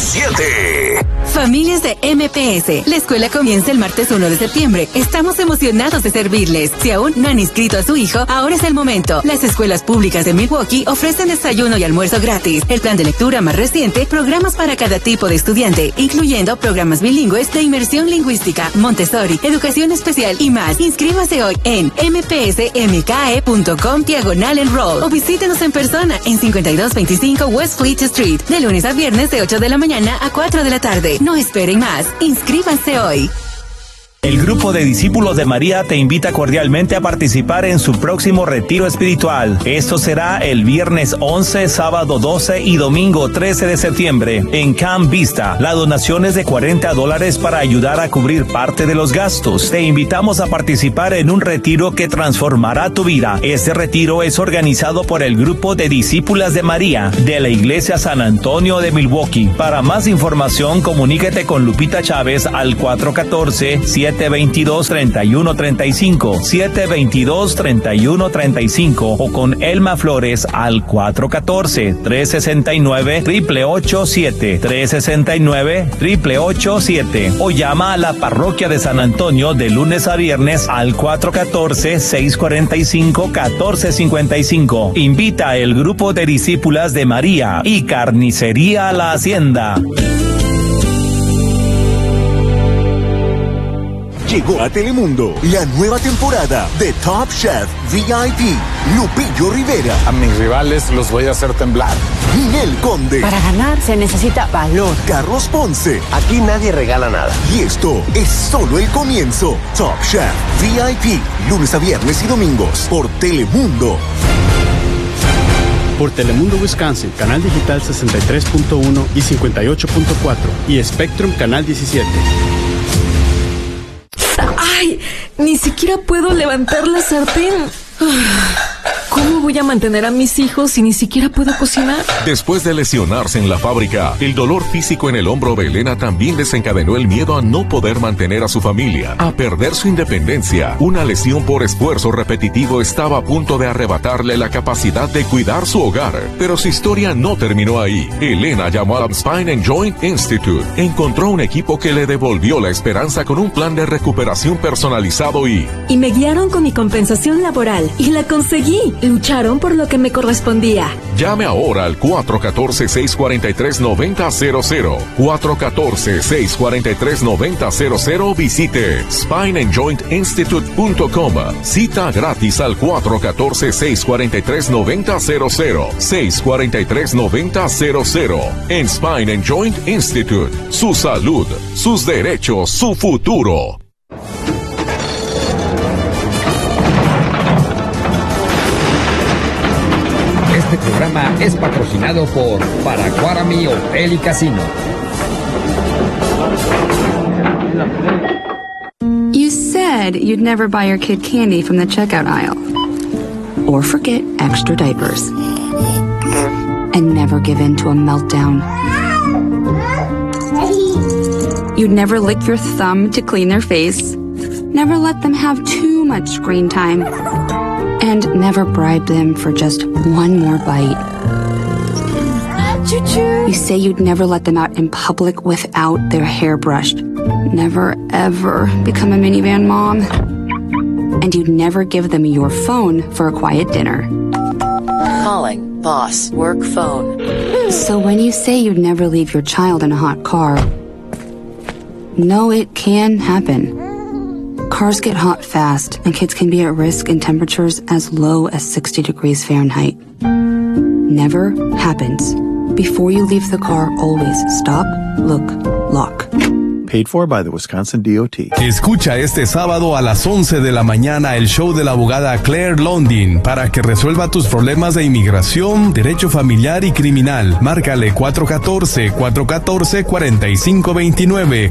7. Familias de MPS, la escuela comienza el martes 1 de septiembre. Estamos emocionados de servirles. Si aún no han inscrito a su hijo, ahora es el momento. Las escuelas públicas de Milwaukee ofrecen desayuno y almuerzo gratis. El plan de lectura más reciente, programas para cada tipo de estudiante, incluyendo programas bilingües de inmersión lingüística, Montessori, educación especial y más. Inscríbase hoy en mpsmke.com/enroll o visítenos en persona en 5225 West Fleet Street, de lunes a viernes de 8 de la mañana a 4 de la tarde. No esperen más. Inscríbanse hoy. El grupo de discípulos de María te invita cordialmente a participar en su próximo retiro espiritual. Esto será el viernes 11, sábado 12 y domingo 13 de septiembre en Camp Vista. La donación es de $40 para ayudar a cubrir parte de los gastos. Te invitamos a participar en un retiro que transformará tu vida. Este retiro es organizado por el grupo de discípulas de María de la Iglesia San Antonio de Milwaukee. Para más información, comuníquete con Lupita Chávez al 414-722-3135, 722-3135 o con Elma Flores al 414-369-8887, 369-8887 o llama a la parroquia de San Antonio de lunes a viernes al 414-645-1455. Invita al grupo de discípulas de María y Carnicería a la Hacienda. Llegó a Telemundo la nueva temporada de Top Chef VIP. Lupillo Rivera. A mis rivales los voy a hacer temblar. Ninel Conde. Para ganar se necesita valor. Carlos Ponce. Aquí nadie regala nada. Y esto es solo el comienzo. Top Chef VIP. Lunes a viernes y domingos por Telemundo. Por Telemundo Wisconsin, canal digital 63.1 y 58.4 y Spectrum canal 17. ¡Ay! Ni siquiera puedo levantar la sartén. ¿Cómo voy a mantener a mis hijos si ni siquiera puedo cocinar? Después de lesionarse en la fábrica, el dolor físico en el hombro de Elena también desencadenó el miedo a no poder mantener a su familia, a perder su independencia. Una lesión por esfuerzo repetitivo estaba a punto de arrebatarle la capacidad de cuidar su hogar. Pero su historia no terminó ahí. Elena llamó a Spine and Joint Institute. Encontró un equipo que le devolvió la esperanza con un plan de recuperación personalizado y me guiaron con mi compensación laboral y la conseguí. Lucharon por lo que me correspondía. Llame ahora al 414-643-9000. 414-643-9000. Visite spineandjointinstitute.com. Cita gratis al 414-643-9000. 643-9000. En Spine and Joint Institute. Su salud, sus derechos, su futuro. Este programa es patrocinado por Paraguarami Hotel y Casino. You said you'd never buy your kid candy from the checkout aisle. Or forget extra diapers. And never give in to a meltdown. You'd never lick your thumb to clean their face. Never let them have too much screen time. And never bribe them for just one more bite. You say you'd never let them out in public without their hair brushed. Never, ever become a minivan mom. And you'd never give them your phone for a quiet dinner. Calling boss work phone. So when you say you'd never leave your child in a hot car, no, it can happen. Cars get hot fast, and kids can be at risk in temperatures as low as 60 degrees Fahrenheit. Never happens. Before you leave the car, always stop, look, lock. Paid for by the Wisconsin DOT. Escucha este sábado a las 11 de la mañana el show de la abogada Claire Londin para que resuelva tus problemas de inmigración, derecho familiar y criminal. Márcale 414-414-4529.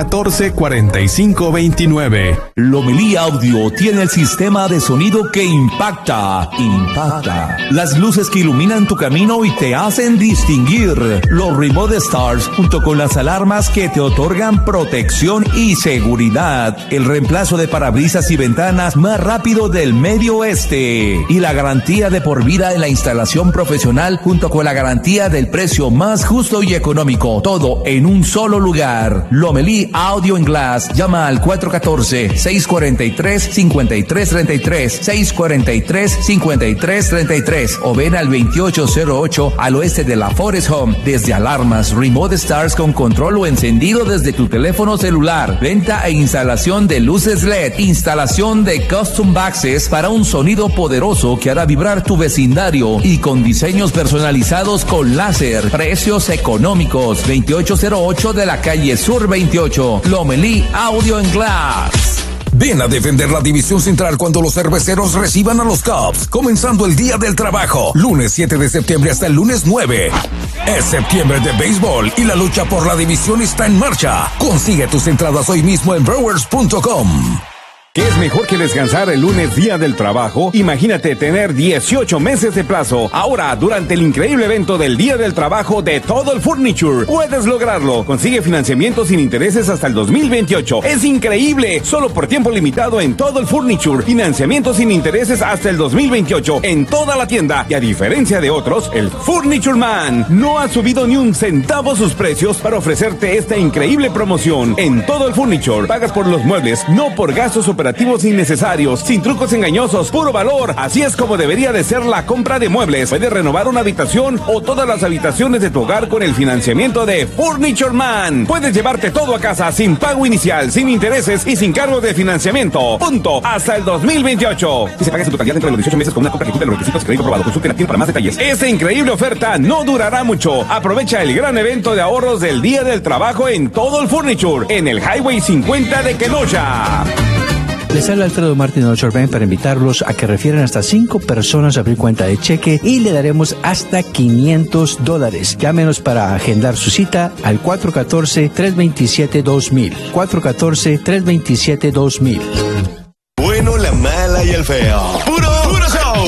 414-4529. Lomelí Audio tiene el sistema de sonido que impacta. Las luces que iluminan tu camino y te hacen distinguir. Los Remote Stars junto con las alarmas que te otorgan protección y seguridad. El reemplazo de parabrisas y ventanas más rápido del Medio Oeste. Y la garantía de por vida en la instalación profesional junto con la garantía del precio más justo y económico. Todo en un solo lugar. Lomelí Audio and Glass. Llama al 414-643-5333. 643-5333. O ven al 2808 al oeste de la Forest Home. Desde alarmas, remote starts con control o encendido desde tu teléfono celular. Venta e instalación de luces LED. Instalación de custom boxes para un sonido poderoso que hará vibrar tu vecindario y con diseños personalizados con láser. Precios económicos. 2808 de la calle Sur 28. Lomelí Audio and Glass. Ven a defender la división central cuando los cerveceros reciban a los Cubs, comenzando el Día del Trabajo, lunes 7 de septiembre hasta el lunes 9. Es septiembre de béisbol y la lucha por la división está en marcha. Consigue tus entradas hoy mismo en Brewers.com. ¿Qué es mejor que descansar el lunes día del trabajo? Imagínate tener 18 meses de plazo. Ahora, durante el increíble evento del Día del Trabajo de Todo el Furniture, puedes lograrlo. Consigue financiamiento sin intereses hasta el 2028. ¡Es increíble! Solo por tiempo limitado en Todo el Furniture. Financiamiento sin intereses hasta el 2028 en toda la tienda. Y a diferencia de otros, el Furniture Man no ha subido ni un centavo sus precios para ofrecerte esta increíble promoción. En Todo el Furniture, pagas por los muebles, no por gastos operativos innecesarios, sin trucos engañosos, puro valor. Así es como debería de ser la compra de muebles. Puedes renovar una habitación o todas las habitaciones de tu hogar con el financiamiento de Furniture Man. Puedes llevarte todo a casa sin pago inicial, sin intereses y sin cargo de financiamiento. Punto. Hasta el 2028. Y se paga en su totalidad dentro de los 18 meses con una compra que cumple los requisitos de crédito aprobado. Consulte la tienda para más detalles. Esta increíble oferta no durará mucho. Aprovecha el gran evento de ahorros del Día del Trabajo en Todo el Furniture, en el Highway 50 de Kenosha. Les habla Alfredo Martín de Ochoa para invitarlos a que refieran hasta 5 personas a abrir cuenta de cheque y le daremos hasta $500. Llámenos para agendar su cita al 414-327-2000. 414-327-2000. Bueno, la mala y el feo. ¡Puro show!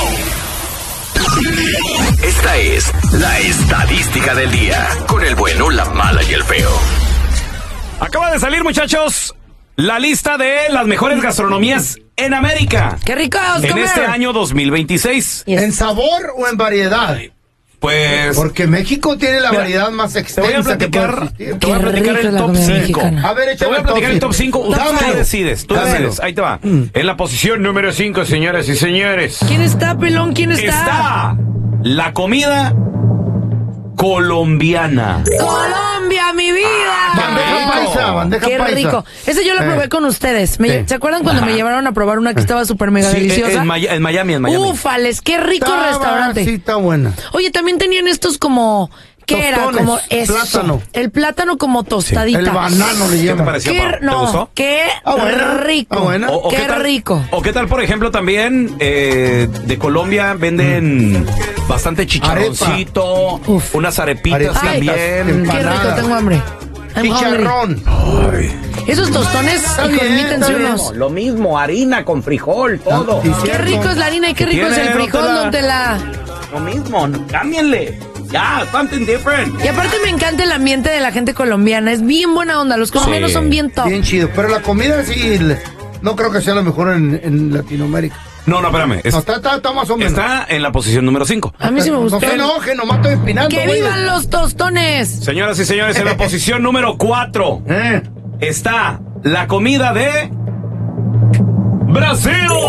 Esta es la estadística del día. Con el bueno, la mala y el feo. Acaba de salir, muchachos, la lista de las mejores gastronomías en América. ¡Qué ricos en comer! este año 2026. ¿En sabor o en variedad? Pues... Porque México tiene la variedad más extensa te voy a platicar el top 5. A ver, te voy a platicar el top 5. Tú decides. Ahí te va. En la posición número 5, señoras y señores. ¿Quién está, pelón? ¿Quién está? Está la comida colombiana. ¡Colombia, mi vida! Bandeja ¡Qué paisa. rico! Ese yo lo probé con ustedes. ¿Se acuerdan cuando me llevaron a probar una que estaba súper mega deliciosa? En Miami. ¡Ufales! ¡Qué rico restaurante! Sí, está buena. Oye, también tenían estos como... ¿Qué era? Como eso. Plátano. El plátano como tostadita. El banano le llaman. ¿Qué te pareció, Pau? ¿Te gustó? ¡Qué rico! ¡Qué rico! ¿O qué tal, por ejemplo, también de Colombia venden bastante chicharroncito, unas arepitas también? ¡Qué rico! Tengo hambre. Chicharrón. Esos tostones, permítanse unos. Lo mismo, harina con frijol, todo. Qué rico es la harina y qué rico es el frijol, don Tela. Lo mismo, cámbienle. Ya, something different. Y aparte me encanta el ambiente de la gente colombiana. Es bien buena onda. Los colombianos son bien top. Bien chido. Pero la comida sí, no creo que sea la mejor en Latinoamérica. No, espérame. Está más o menos. Está en la posición número 5. A mí sí me gustó. No se enoje, nomás estoy empinando. ¡Que vivan los tostones! Señoras y señores, en la posición número 4 está la comida de... ¡Brasil!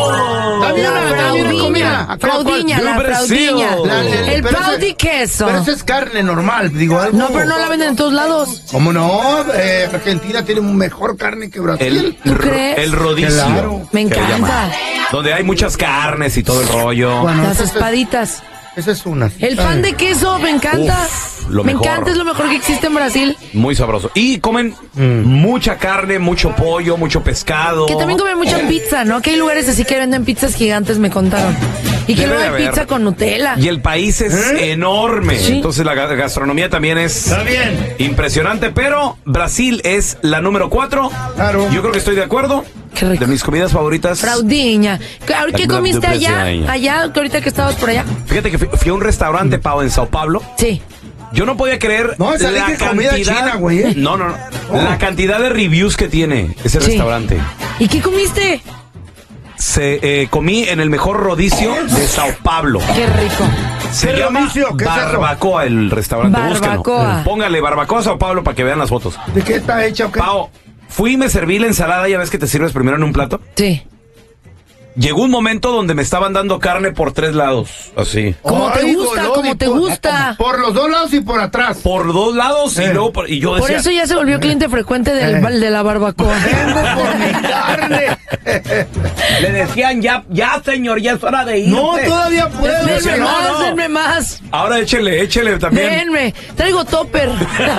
Fraudiña. El pau de queso. Pero eso es carne normal, digo algo. No, pero no la venden en todos lados. ¿Cómo no? Argentina tiene mejor carne que Brasil. ¿Tú crees? El rodicio. Claro. Me encanta. Donde hay muchas carnes y todo el rollo. Bueno, las espaditas. Esa es una. El pan de queso, me encanta. Me encanta, es lo mejor que existe en Brasil. Muy sabroso. Y comen mucha carne, mucho pollo, mucho pescado. Que también comen mucha pizza, ¿no? Que hay lugares así que venden pizzas gigantes, me contaron. Y que luego hay pizza con Nutella. Y el país es enorme. ¿Sí? Entonces la gastronomía también es impresionante. Pero Brasil es la número 4. Claro. Yo creo que estoy de acuerdo. Qué rico. De mis comidas favoritas. Fraudiña. ¿Qué comiste allá? Allá, que ahorita que estabas por allá. Fíjate que fui a un restaurante, Pau, en Sao Paulo. Sí. Yo no podía creer No, esa la comida china, güey, ¿eh? No. La cantidad de reviews que tiene ese restaurante. ¿Y qué comiste? Comí en el mejor rodicio de Sao Paulo. Qué rico. Se llama Barbacoa el restaurante. Barbacoa. Búsquenlo. Póngale Barbacoa Sao Paulo para que vean las fotos. ¿De qué está hecha o qué? Pao, fui y me serví la ensalada. ¿Ya ves que te sirves primero en un plato? Sí. Llegó un momento donde me estaban dando carne por 3 lados, así. Como te gusta, como te gusta. Por los 2 lados y por atrás. Por 2 lados y luego y yo decía... Por eso ya se volvió cliente frecuente de la barbacoa. Vengo por mi carne. Le decían, ya señor, ya es hora de irse. No, todavía puedo. Denme más. Ahora échele también. Denme, traigo topper.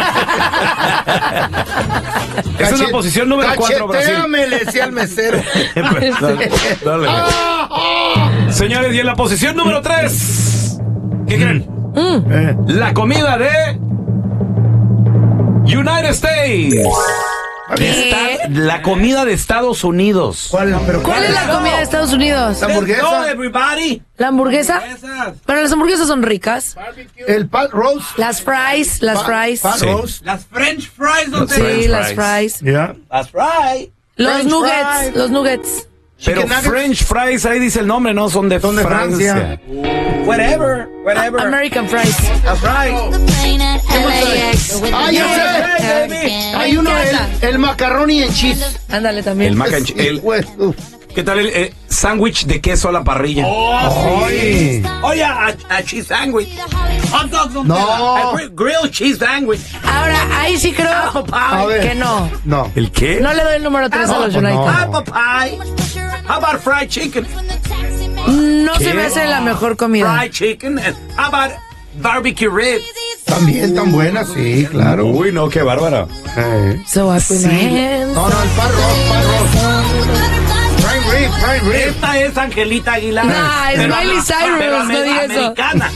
Esa es la posición número 4, Brasil. Cachetéame, le decía al mesero. Dale. Señores, y en la posición número 3, ¿qué creen? La comida de United States. La comida de Estados Unidos. ¿Cuál es la comida de Estados Unidos? ¿La hamburguesa? ¿La hamburguesa? Bueno, las hamburguesas son ricas. El pot roast. Las fries. Pot roast. Las French fries. Sí, las fries. Las fries. Los nuggets. Pero French fries, ahí dice el nombre, no son de Francia. Whatever. American fries. That's right. Hay uno, el macaroni en cheese. Ándale también. El mac and cheese. ¿Qué tal el sándwich de queso a la parrilla? Oye, a cheese sandwich. Hot dogs no. Grilled cheese sandwich. Ahora, ahí sí creo que no. No. ¿El qué? No le doy el número 3 a los United. Apple pie. How about fried chicken? No se me hace la mejor comida. Fried chicken. How about barbecue ribs? También tan buena, sí, claro. Uy, no, qué bárbara. So I put my hands. No, el parro. Prime rib. Esta es Angelita Aguilar. No, es Miley Cyrus, no digas eso. Americana.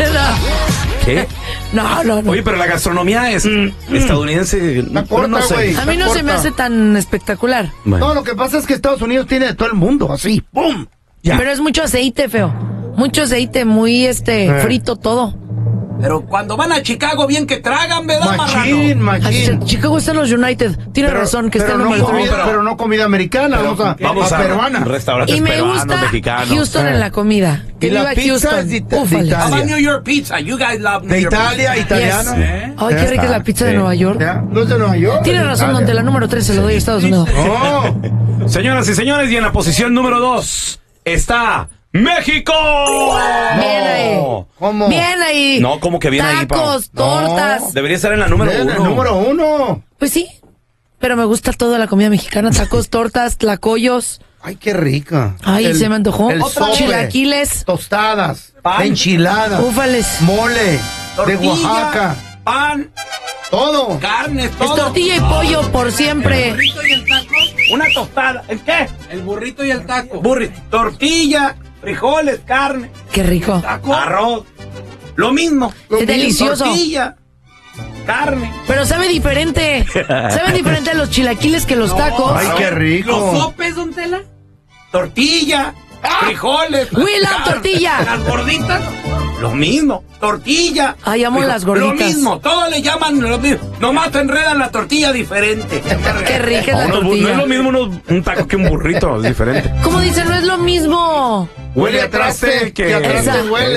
¿Qué? No. Oye, pero la gastronomía es estadounidense. No sé. A mí no se me hace tan espectacular. Bueno. No, lo que pasa es que Estados Unidos tiene de todo el mundo, así. ¡Pum! Ya. Pero es mucho aceite, feo. Mucho aceite, muy frito todo. Pero cuando van a Chicago, bien que tragan, ¿verdad, Machín. Chicago están los United. Tienes razón, que está en el número 3. Pero no comida americana, vamos a peruana. Restaurantes y me peruanos, gusta mexicanos. Houston en la comida. Que viva Houston. De How about Italia. New York pizza? You guys love New De York Italia, pizza. italiano. Yes. Ay, qué rica es la pizza de Nueva York. ¿No es de Nueva York? Tienes razón, donde la número 3 se lo doy a Estados Unidos. No. Señoras y señores, y en la posición número 2 está ¡México! Bien ahí. ¿Cómo? Bien ahí. No, ¿cómo que bien ahí, Pau? Tacos, tortas. Debería estar en la número 1. El número 1. Pues sí, pero me gusta toda la comida mexicana. Tacos, tortas, tlacoyos. Ay, qué rica. Ay, se me antojó. Sope, chilaquiles. Tostadas. Pan. Enchiladas. Ufales. Mole. Tortilla, de Oaxaca. Pan. Todo. Carne, todo. Es tortilla y pollo por siempre. ¿El burrito y el taco? Una tostada. ¿El qué? El burrito y el taco. Tortilla, frijoles, carne. Qué rico. Taco, arroz. Lo mismo. Es delicioso. Tortilla, carne. Pero sabe diferente. Sabe diferente a los chilaquiles que los tacos. Ay, qué rico. ¿Los sopes, don Tela? Tortilla, frijoles. We love tortilla. Las gorditas, lo mismo. Tortilla. Ay, amo las gorditas. Lo mismo, todos le llaman lo mismo. Nomás te enredan la tortilla diferente. Qué rica es la tortilla. No es lo mismo un taco que un burrito, es diferente. ¿Cómo dice? No es lo mismo. Huele a traste que a traste huele.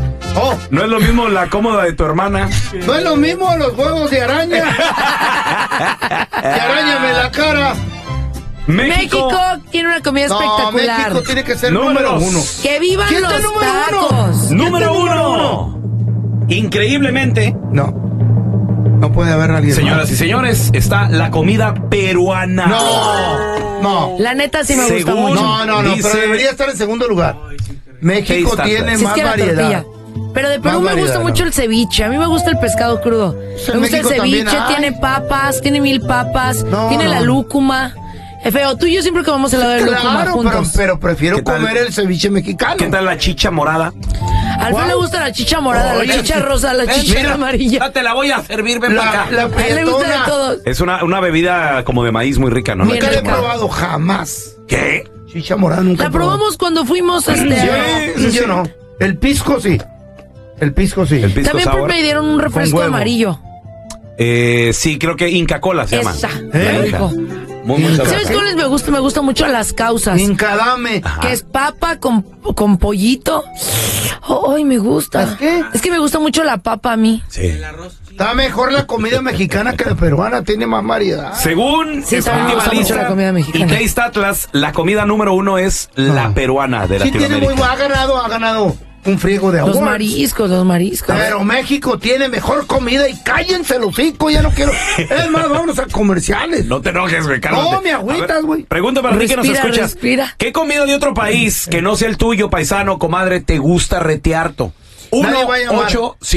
No es lo mismo la cómoda de tu hermana. No es lo mismo los huevos de araña. Que arañame la cara. México tiene una comida espectacular. México tiene que ser número 1. ¡Que vivan ¿Quién los está número tacos! ¡Número 1! Increíblemente. No puede haber alguien. Señoras y señores, está la comida peruana. No. La neta sí me gusta mucho. No, pero debería estar en segundo lugar. México tiene más variedad. Pero de Perú me gusta mucho el ceviche. A mí me gusta el pescado crudo. Me gusta el ceviche, tiene papas, tiene 1000 papas, tiene la lúcuma. Feo, tú y yo siempre comemos helado de lúcuma juntos. Pero prefiero comer el ceviche mexicano. ¿Qué tal la chicha morada? Al Feo le gusta la chicha morada, la chicha rosa, la chicha amarilla. Ya te la voy a servir, ven para acá. A él le gusta de todos. Es una bebida como de maíz muy rica, ¿no? Nunca la he probado jamás. ¿Qué? Chicha morada nunca. La probamos cuando fuimos Yo no. El pisco sí. El pisco sí. El pisco También sour. me dieron un refresco amarillo. Sí, creo que Inca Cola se llama. Esa, qué rico. Muy ¿Sabes cuáles me gusta? Me gustan mucho las causas. Incadame. Que es papa con pollito. Ay, me gusta. ¿Qué? Es que me gusta mucho la papa a mí. Sí. Está mejor la comida mexicana que la peruana, tiene más variedad. Según Sí, también me gusta mucho la comida y mexicana. Taste Atlas, la comida número 1 es la peruana de Sí, tiene Latinoamérica. ha ganado un friego de agua. Los mariscos. Pero México tiene mejor comida y cállense los hocico, ya no quiero. Es más, vámonos a comerciales. No te enojes, güey, cálmate. No, me agüitas, güey. Pregunta para ti que nos escuchas. Respira. ¿Qué comida de otro país que no sea el tuyo, paisano, comadre, te gusta retearto? Nadie va a llamar.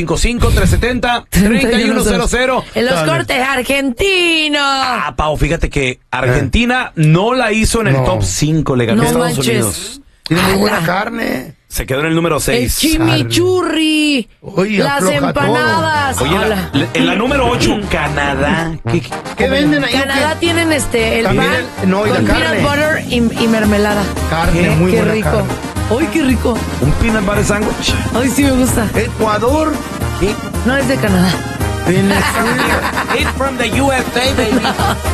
1-855-370-3100. En los cortes argentinos. Ah, Pau, fíjate que Argentina no la hizo en el top 5, le ganó a No Estados manches. Unidos. Tiene muy buena carne. Se quedó en el número 6. El chimichurri. Oye, Las afloja empanadas. Oye, Hola. en la número 8, Canadá. ¿Qué venden ahí? Canadá tienen el También pan no, y la con carne. peanut butter y mermelada. Carne, muy Qué buena rico. carne. Ay, qué rico. Un peanut butter sandwich. Ay, sí me gusta. Ecuador. No es de Canadá. Venezuela. It's from the USA, baby.